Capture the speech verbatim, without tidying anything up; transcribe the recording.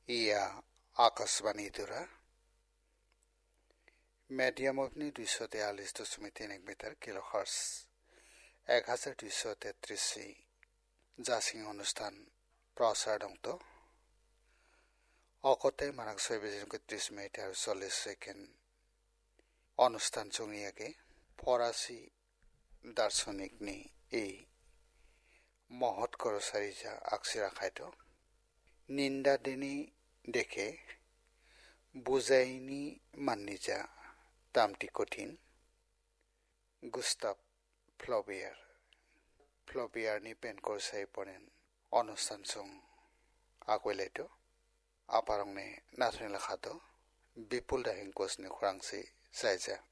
ইয়া আকাশবাণী দুরা মিডিয়াম অফনি দুইশো তেয়াল্লিশ দশমিক তিন এক মিটার কিলোহার্স এক হাজার দুইশো তেত্রিশ জাসিং অনুষ্ঠান প্রচার দন্ত অকতে মানাক ছয় বেজে ত্রিশ মিনিট আর চল্লিশ সেকেন্ড অনুষ্ঠান চঙিয়াকে ফরাসি দার্শনিকনি এই মহৎ করসারিজা আকসিরা খাইতো নিন্দা দিনী দেখে বুজাইনি মান্নিজা তামটি কঠিন গুস্তাভ ফ্লবিয়ার ফ্লবিয়ারনি পেন করসাই পড়েন অনুষ্ঠান সং আগওয়াইলাইতো আপারংনে নাথনি লেখাতো বিপুল দাহিং কোচনি খরাংসি সাইজা